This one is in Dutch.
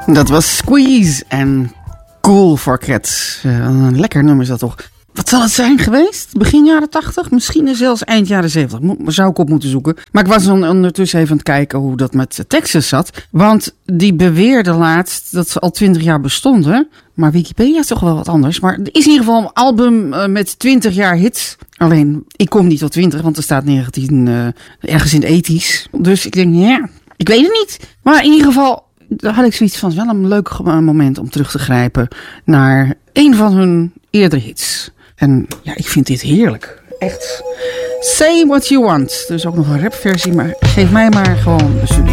Dat was Squeeze en Cool for Cats. Een lekker nummer is dat toch. Wat zal het zijn geweest? Begin jaren 80? Misschien zelfs eind jaren 70. Zou ik op moeten zoeken. Maar ik was dan ondertussen even aan het kijken hoe dat met Texas zat. Want die beweerde laatst dat ze al 20 jaar bestonden. Maar Wikipedia is toch wel wat anders. Maar er is in ieder geval een album met 20 jaar hits. Alleen, ik kom niet tot 20, want er staat 19 ergens in de 80's. Dus ik denk, ja, ik weet het niet. Maar in ieder geval, daar had ik zoiets van, wel een leuk moment om terug te grijpen naar een van hun eerdere hits. En ja, ik vind dit heerlijk. Echt. Say what you want. Er is ook nog een rapversie, maar geef mij maar gewoon de studio.